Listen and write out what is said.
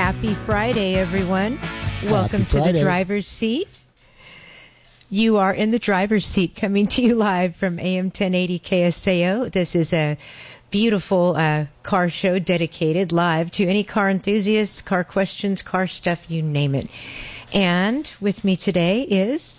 Happy Friday, everyone. Welcome to the driver's seat. You are in the driver's seat, coming to you live from AM 1080 KSAO. This is a beautiful car show dedicated live to any car enthusiasts, car questions, car stuff, you name it. And with me today is...